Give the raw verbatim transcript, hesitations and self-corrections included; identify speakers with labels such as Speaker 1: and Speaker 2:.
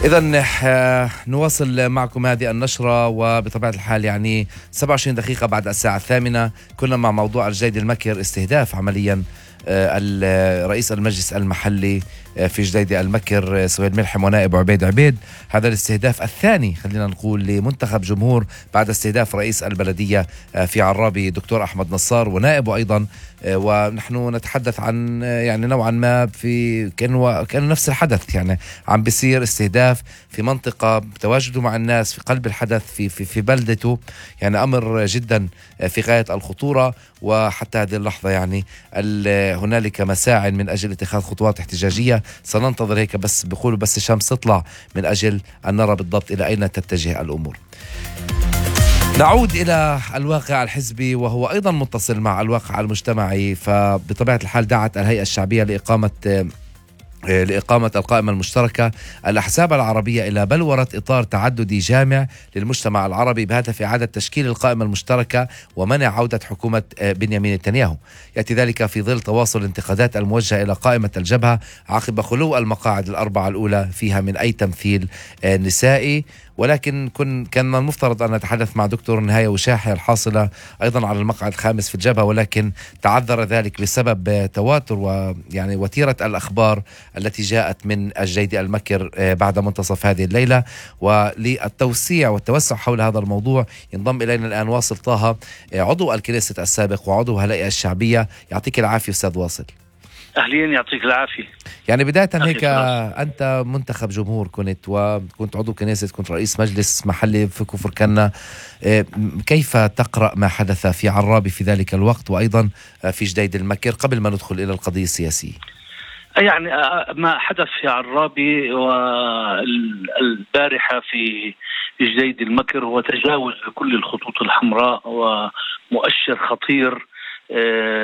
Speaker 1: إذن نواصل معكم هذه النشرة، وبطبيعة الحال يعني سبعة وعشرين دقيقة بعد الساعة الثامنة كنا مع موضوع الجديد المكر، استهداف عمليا رئيس المجلس المحلي في جديدة المكر سهيل ملحم ونائب عبيد عبيد. هذا الاستهداف الثاني خلينا نقول لمنتخب جمهور بعد استهداف رئيس البلدية في عرابي دكتور أحمد نصار ونائبه أيضا. ونحن نتحدث عن يعني نوعا ما في كأنه كأنه نفس الحدث، يعني عم بيصير استهداف في منطقة تواجده مع الناس في قلب الحدث في في في بلدته، يعني أمر جدا في غاية الخطورة. وحتى هذه اللحظة يعني هنالك مساع من أجل اتخاذ خطوات احتجاجية، سننتظر هيك بس بيقولوا بس الشمس تطلع من أجل أن نرى بالضبط إلى أين تتجه الأمور. نعود إلى الواقع الحزبي وهو أيضا متصل مع الواقع المجتمعي. فبطبيعة الحال دعت الهيئة الشعبية لإقامة لإقامة القائمة المشتركة الأحزاب العربية إلى بلورة إطار تعددي جامع للمجتمع العربي بهدف إعادة تشكيل القائمة المشتركة ومنع عودة حكومة بنيامين نتنياهو. يأتي ذلك في ظل تواصل الانتقادات الموجهة إلى قائمة الجبهة عقب خلو المقاعد الأربعة الأولى فيها من أي تمثيل نسائي. ولكن كن كان المفترض أن نتحدث مع دكتور نهاية وشاحي الحاصلة أيضا على المقعد الخامس في الجبهة، ولكن تعذر ذلك بسبب تواتر ويعني وتيرة الأخبار التي جاءت من الجديد المكر بعد منتصف هذه الليلة. وللتوسيع والتوسع حول هذا الموضوع ينضم إلينا الآن واصل طه، عضو الكنيست السابق وعضو الهيئة الشعبية. يعطيك العافية أستاذ واصل.
Speaker 2: أهلين، يعطيك العافية.
Speaker 1: يعني بداية هيك أنت منتخب جمهور كنت، وكنت عضو كنيست، كنت رئيس مجلس محلي في كفر كنا، كيف تقرأ ما حدث في عرابي في ذلك الوقت وأيضا في جديد المكر قبل ما ندخل إلى القضية السياسية؟
Speaker 2: يعني ما حدث في عرابي والبارحة في جديد المكر هو تجاوز كل الخطوط الحمراء ومؤشر خطير